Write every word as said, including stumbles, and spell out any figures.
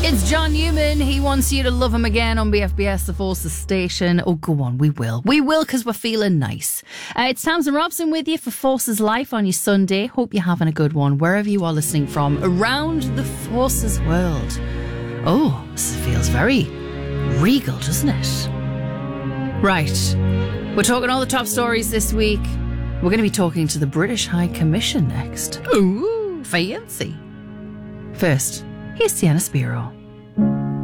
It's John Newman. He wants you to love him again on B F B S, the Forces station. Oh, go on. We will. We will because we're feeling nice. Uh, it's Tamsin Robson with you for Forces Life on your Sunday. Hope you're having a good one wherever you are listening from around the Forces world. Oh, this feels very regal, doesn't it? Right. We're talking all the top stories this week. We're going to be talking to the British High Commission next. Ooh, fancy. First, here's Sienna Spiro.